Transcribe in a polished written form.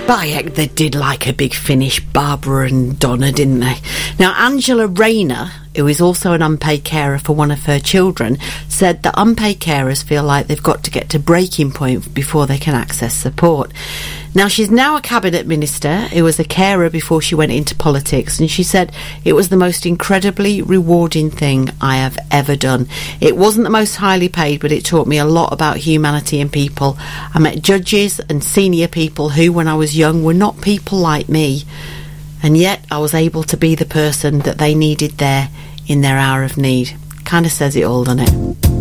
By heck, they did like a big finish, Barbara and Donna, didn't they? Now, Angela Rayner, who is also an unpaid carer for one of her children, said that unpaid carers feel like they've got to get to breaking point before they can access support. Now, she's now a cabinet minister who was a carer before she went into politics, and she said it was the most incredibly rewarding thing I have ever done. It wasn't the most highly paid, but it taught me a lot about humanity and people. I met judges and senior people who, when I was young, were not people like me, and yet I was able to be the person that they needed there in their hour of need. Kind of says it all, doesn't it?